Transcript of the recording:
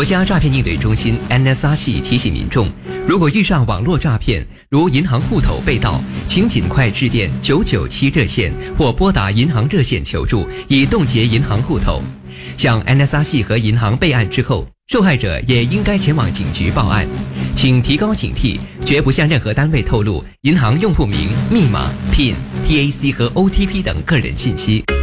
国家诈骗应对中心 NSR 系提醒民众，如果遇上网络诈骗，如银行户头被盗，请尽快致电997热线或拨打银行热线求助，以冻结银行户头。向 NSR 系和银行备案之后，受害者也应该前往警局报案。请提高警惕，绝不向任何单位透露银行用户名、密码、PIN、TAC 和 OTP 等个人信息。